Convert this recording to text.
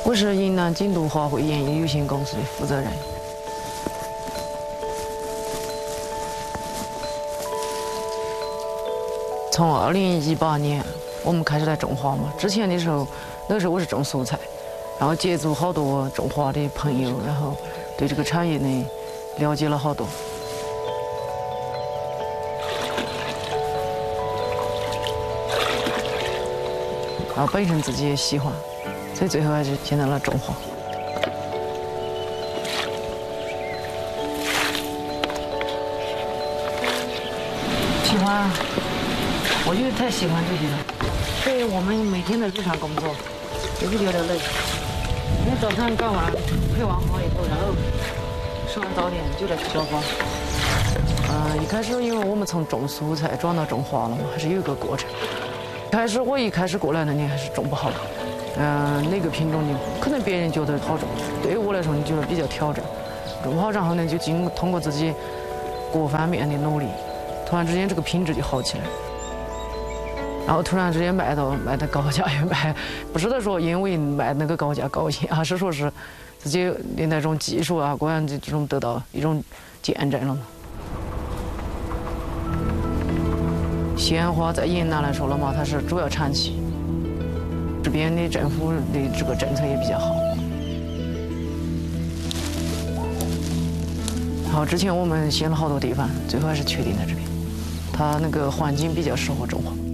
我是云南锦都华汇盐业有限公司的负责人。从2018年我们开始来种花嘛，之前的时候，那个时候我是种蔬菜，然后接触好多种花的朋友，然后对这个产业呢了解了好多。然后本身自己也喜欢，所以最后还是选择了种花。喜欢啊，我就太喜欢这些了。对我们每天的日常工作也是有点累，因为早上干完配完花以后，然后吃完早点就得去浇花。一开始因为我们从种蔬菜转到种花了嘛，还是有一个过程。一开始过来那年还是种不好，那个品种你可能别人觉得好种，对于我来说你觉得比较挑战，种不好，然后呢就通过自己各方面的努力，突然之间这个品质就好起来，然后突然之间卖的高价也卖，不是说因为卖那个高价高兴，而是说是自己的那种技术啊各样的这种得到一种见证了嘛。鲜花在云南来说了嘛，它是主要产期，这边的政府的这个政策也比较好。好，之前我们选了好多地方，最后还是确定在这边，它那个环境比较适合种花。